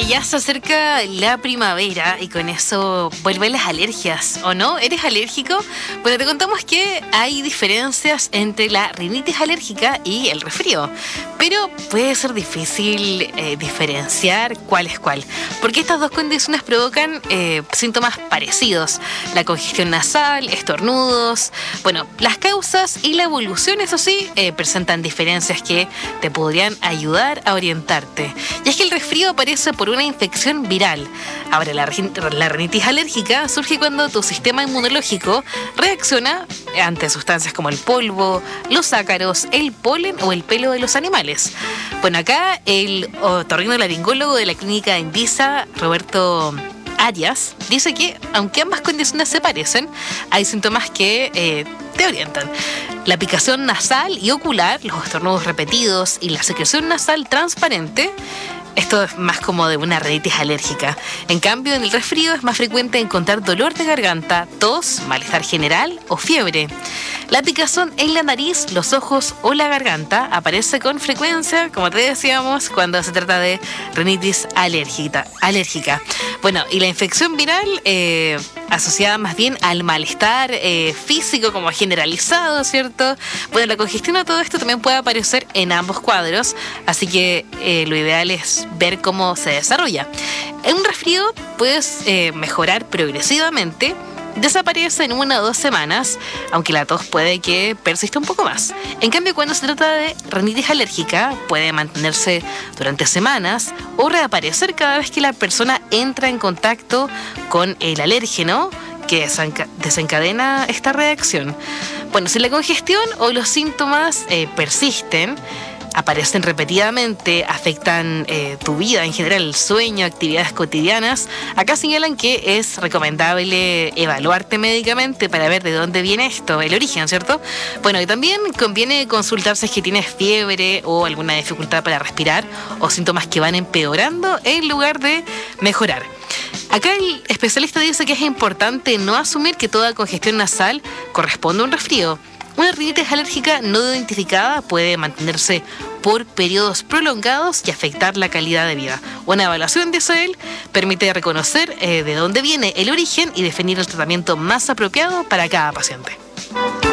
ya se acerca la primavera y con eso vuelven las alergias, ¿o no? ¿Eres alérgico? Bueno, te contamos que hay diferencias entre la rinitis alérgica y el resfrío, pero puede ser difícil diferenciar cuál es cuál, porque estas dos condiciones provocan síntomas parecidos: la congestión nasal, estornudos. Bueno, las causas y la evolución, eso sí, presentan diferencias que te podrían ayudar a orientarte. Y es que el resfrío aparece por una infección viral. Ahora, la rinitis alérgica surge cuando tu sistema inmunológico reacciona ante sustancias como el polvo, los ácaros, el polen o el pelo de los animales. Bueno, acá el otorrinolaringólogo de la clínica Indisa, Roberto Arias, dice que aunque ambas condiciones se parecen, hay síntomas que te orientan. La picación nasal y ocular, los estornudos repetidos y la secreción nasal transparente. Esto es más como de una rinitis alérgica. En cambio, en el resfrío es más frecuente encontrar dolor de garganta, tos, malestar general o fiebre. La picazón en la nariz, los ojos o la garganta aparece con frecuencia, como te decíamos, cuando se trata de rinitis alérgica. Bueno, y la infección viral asociada más bien al malestar físico como generalizado, ¿cierto? Bueno, la congestión o todo esto también puede aparecer en ambos cuadros, así que lo ideal es ver cómo se desarrolla. En un resfrío puedes mejorar progresivamente. Desaparece en 1 o 2 semanas, aunque la tos puede que persista un poco más. En cambio, cuando se trata de rinitis alérgica, puede mantenerse durante semanas o reaparecer cada vez que la persona entra en contacto con el alérgeno que desencadena esta reacción. Bueno, si la congestión o los síntomas persisten, aparecen repetidamente, afectan tu vida en general, el sueño, actividades cotidianas, acá señalan que es recomendable evaluarte médicamente para ver de dónde viene esto, el origen, ¿cierto? Bueno, y también conviene consultar si es que tienes fiebre o alguna dificultad para respirar o síntomas que van empeorando en lugar de mejorar. Acá el especialista dice que es importante no asumir que toda congestión nasal corresponde a un resfrío. Una rinitis alérgica no identificada puede mantenerse por periodos prolongados y afectar la calidad de vida. Una evaluación, dice él, permite reconocer de dónde viene el origen y definir el tratamiento más apropiado para cada paciente.